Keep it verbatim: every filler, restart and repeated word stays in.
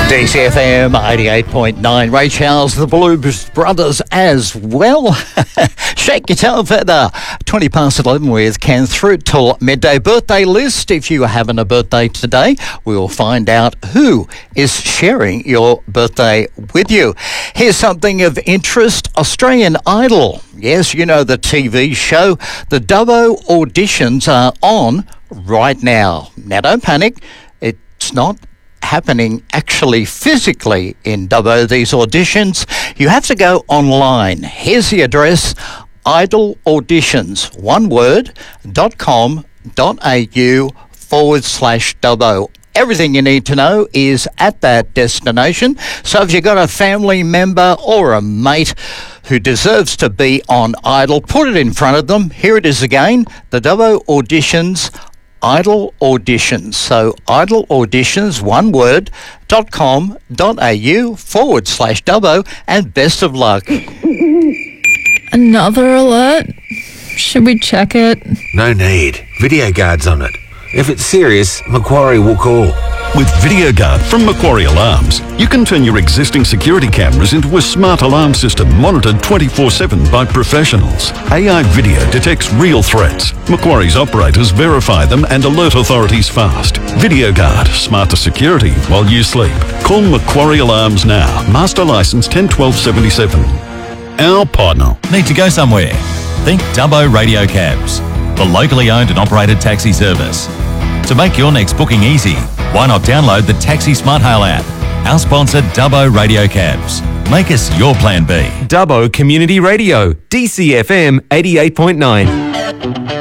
D C F M eighty-eight point nine. Ray Charles, the Blues Brothers as well. Shake your tail feather. twenty past eleven with Ken through till midday. Birthday list. If you are having a birthday today, we will find out who is sharing your birthday with you. Here's something of interest. Australian Idol. Yes, you know the T V show. The Dubbo auditions are on right now. Now, don't panic. It's not happening actually physically in Dubbo, these auditions. You have to go online. Here's the address: idol auditions, one word, dot com dot au forward slash Dubbo. Everything you need to know is at that destination. So if you've got a family member or a mate who deserves to be on Idol, put it in front of them. Here it is again, the Dubbo auditions, Idol auditions. So Idol auditions, one word, dot com dot au forward slash Dubbo, and best of luck. Another alert? Should we check it? No need. Video guard's on it. If it's serious, Macquarie will call. With VideoGuard from Macquarie Alarms, you can turn your existing security cameras into a smart alarm system monitored twenty-four seven by professionals. A I video detects real threats. Macquarie's operators verify them and alert authorities fast. VideoGuard, smarter security while you sleep. Call Macquarie Alarms now. Master license ten twelve seventy-seven. Our partner. Need to go somewhere? Think Dubbo Radio Cabs, the locally owned and operated taxi service. To make your next booking easy, why not download the Taxi Smart Hail app? Our sponsor, Dubbo Radio Cabs. Make us your plan B. Dubbo Community Radio, D C F M eighty-eight point nine.